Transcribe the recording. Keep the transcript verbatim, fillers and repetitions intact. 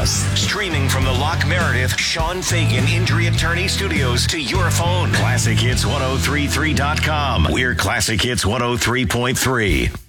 us. Streaming from the Lock Meredith Sean Fagan Injury Attorney Studios to your phone. classic hits ten thirty-three dot com. We're Classic Hits one oh three point three.